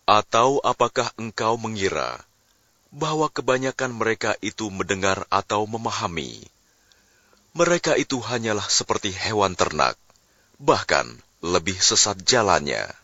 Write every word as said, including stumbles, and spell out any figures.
Atau apakah engkau mengira bahwa kebanyakan mereka itu mendengar atau memahami? Mereka itu hanyalah seperti hewan ternak, bahkan lebih sesat jalannya.